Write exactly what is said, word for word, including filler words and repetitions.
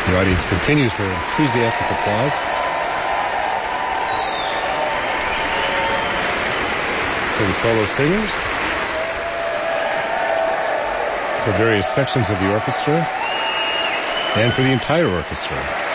The audience continues their enthusiastic applause for the solo singers, for various sections of the orchestra, and for the entire orchestra.